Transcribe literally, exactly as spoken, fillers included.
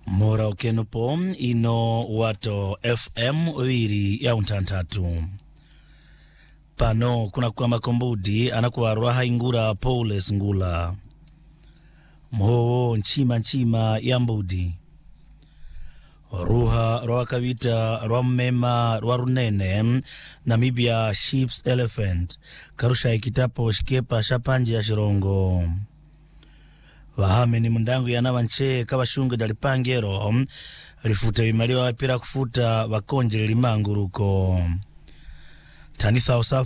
Mora okenupo ino wato F M wiri ya untantatu. Pano kuna kwa makombudi anakuwa ruaha ingura Paules ngula. Mho nchima nchima ya mbudi. Ruha roa kavita roa mmema roa runene Namibia sheep's elephant karusha ikitapo shikepa shapanje ya shirongo. Wahame ni mundangu ya nawanche kawashunge dalipangero rifuta imaliwa wapira kufuta wakonje limanguruko. Tanitha